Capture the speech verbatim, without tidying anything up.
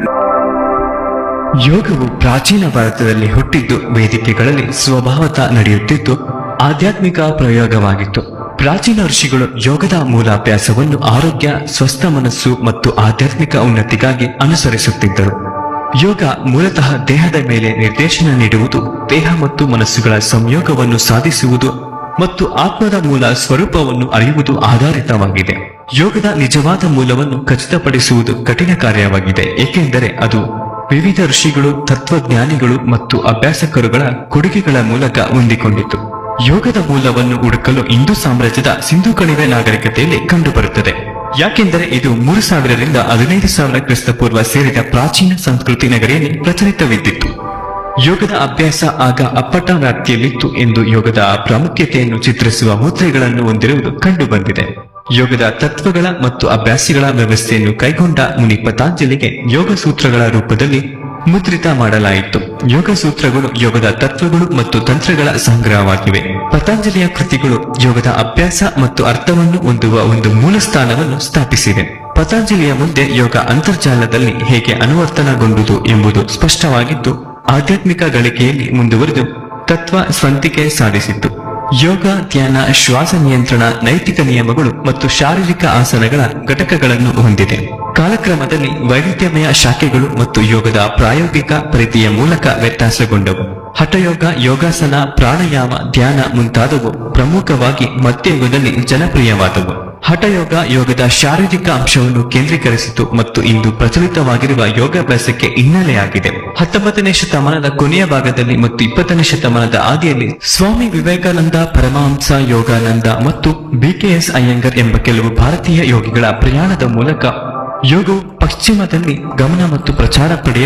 ಯೋಗವು ಪ್ರಾಚೀನ ಭಾರತದಲ್ಲಿ ಹುಟ್ಟಿದ್ದು ವೇದಿಕೆಗಳಲ್ಲಿ ಸ್ವಭಾವತಃ ನಡೆಯುತ್ತಿದ್ದು ಆಧ್ಯಾತ್ಮಿಕ ಪ್ರಯೋಗವಾಗಿತ್ತು. ಪ್ರಾಚೀನ ಋಷಿಗಳು ಯೋಗದ ಮೂಲಾಭ್ಯಾಸವನ್ನು ಆರೋಗ್ಯ, ಸ್ವಸ್ಥ ಮನಸ್ಸು ಮತ್ತು ಆಧ್ಯಾತ್ಮಿಕ ಉನ್ನತಿಗಾಗಿ ಅನುಸರಿಸುತ್ತಿದ್ದರು. ಯೋಗ ಮೂಲತಃ ದೇಹದ ಮೇಲೆ ನಿರ್ದೇಶನ ನೀಡುವುದು, ದೇಹ ಮತ್ತು ಮನಸ್ಸುಗಳ ಸಂಯೋಗವನ್ನು ಸಾಧಿಸುವುದು ಮತ್ತು ಆತ್ಮದ ಮೂಲ ಸ್ವರೂಪವನ್ನು ಅರಿಯುವುದು ಆಧಾರಿತವಾಗಿದೆ. ಯೋಗದ ನಿಜವಾದ ಮೂಲವನ್ನು ಖಚಿತಪಡಿಸುವುದು ಕಠಿಣ ಕಾರ್ಯವಾಗಿದೆ, ಏಕೆಂದರೆ ಅದು ವಿವಿಧ ಋಷಿಗಳು, ತತ್ವಜ್ಞಾನಿಗಳು ಮತ್ತು ಅಭ್ಯಾಸಕರುಗಳ ಕೊಡುಗೆಗಳ ಮೂಲಕ ಹೊಂದಿಕೊಂಡಿತು. ಯೋಗದ ಮೂಲವನ್ನು ಹುಡುಕಲು ಹಿಂದೂ ಸಾಮ್ರಾಜ್ಯದ ಸಿಂಧು ಕಣಿವೆ ನಾಗರಿಕತೆಯಲ್ಲಿ ಕಂಡುಬರುತ್ತದೆ, ಯಾಕೆಂದರೆ ಇದು ಮೂರು ಸಾವಿರರಿಂದ ಹದಿನೈದು ಸಾವಿರ ಕ್ರಿಸ್ತಪೂರ್ವ ಸೇರಿದ ಪ್ರಾಚೀನ ಸಂಸ್ಕೃತಿ ನಗರಿಯಲ್ಲಿ ಪ್ರಚಲಿತವಿದ್ದಿತ್ತು. ಯೋಗದ ಅಭ್ಯಾಸ ಆಗ ಅಪ್ಪಟ ವ್ಯಾಪ್ತಿಯಲ್ಲಿತ್ತು ಎಂದು ಯೋಗದ ಪ್ರಾಮುಖ್ಯತೆಯನ್ನು ಚಿತ್ರಿಸುವ ಮುದ್ರೆಗಳನ್ನು ಹೊಂದಿರುವುದು ಕಂಡುಬಂದಿದೆ. ಯೋಗದ ತತ್ವಗಳ ಮತ್ತು ಅಭ್ಯಾಸಗಳ ವ್ಯವಸ್ಥೆಯನ್ನು ಕೈಗೊಂಡ ಮುನಿ ಪತಾಂಜಲಿಗೆ ಯೋಗ ಸೂತ್ರಗಳ ರೂಪದಲ್ಲಿ ಮುದ್ರಿತ ಮಾಡಲಾಯಿತು. ಯೋಗ ಸೂತ್ರಗಳು ಯೋಗದ ತತ್ವಗಳು ಮತ್ತು ತಂತ್ರಗಳ ಸಂಗ್ರಹವಾಗಿವೆ. ಪತಾಂಜಲಿಯ ಕೃತಿಗಳು ಯೋಗದ ಅಭ್ಯಾಸ ಮತ್ತು ಅರ್ಥವನ್ನು ಹೊಂದುವ ಒಂದು ಮೂಲ ಸ್ಥಾನವನ್ನು ಸ್ಥಾಪಿಸಿವೆ. ಪತಾಂಜಲಿಯ ಮುಂದೆ ಯೋಗ ಅಂತರ್ಜಾಲದಲ್ಲಿ ಹೇಗೆ ಅನುವರ್ತನಗೊಂಡುದು ಎಂಬುದು ಸ್ಪಷ್ಟವಾಗಿದ್ದು, ಆಧ್ಯಾತ್ಮಿಕ ಗಳಿಕೆಯಲ್ಲಿ ಮುಂದುವರೆದು ತತ್ವ ಸ್ವಂತಿಕೆ ಸಾಧಿಸಿತು. ಯೋಗ, ಧ್ಯಾನ, ಶ್ವಾಸ ನಿಯಂತ್ರಣ, ನೈತಿಕ ನಿಯಮಗಳು ಮತ್ತು ಶಾರೀರಿಕ ಆಸನಗಳ ಘಟಕಗಳನ್ನು ಹೊಂದಿದೆ. ಕಾಲಕ್ರಮದಲ್ಲಿ ವೈವಿಧ್ಯಮಯ ಶಾಖೆಗಳು ಮತ್ತು ಯೋಗದ ಪ್ರಾಯೋಗಿಕ ಪರಿಧಿಯ ಮೂಲಕ ವ್ಯತ್ಯಾಸಗೊಂಡವು. ಹಠಯೋಗ, ಯೋಗಾಸನ, ಪ್ರಾಣಾಯಾಮ, ಧ್ಯಾನ ಮುಂತಾದವು ಪ್ರಮುಖವಾಗಿ ಮಧ್ಯಯುಗದಲ್ಲಿ ಜನಪ್ರಿಯವಾದವು. ಹಠಯೋಗ ಯೋಗದ ಶಾರೀರಿಕ ಅಂಶವನ್ನು ಕೇಂದ್ರೀಕರಿಸಿತು ಮತ್ತು ಇಂದು ಪ್ರಚಲಿತವಾಗಿರುವ ಯೋಗಾಭ್ಯಾಸಕ್ಕೆ ಹಿನ್ನೆಲೆಯಾಗಿದೆ. ಹತ್ತೊಂಬತ್ತನೇ ಶತಮಾನದ ಕೊನೆಯ ಭಾಗದಲ್ಲಿ ಮತ್ತು ಇಪ್ಪತ್ತನೇ ಶತಮಾನದ ಆದಿಯಲ್ಲಿ ಸ್ವಾಮಿ ವಿವೇಕಾನಂದ, ಪರಮಹಂಸ ಯೋಗಾನಂದ ಮತ್ತು ಬಿ ಕೆ ಎಸ್ ಅಯ್ಯಂಗರ್ ಎಂಬ ಕೆಲವು ಭಾರತೀಯ ಯೋಗಿಗಳ ಪ್ರಯಾಣದ ಮೂಲಕ ಯೋಗವು ಪಶ್ಚಿಮದಲ್ಲಿ ಗಮನ ಮತ್ತು ಪ್ರಚಾರ ಪಡೆಯಲು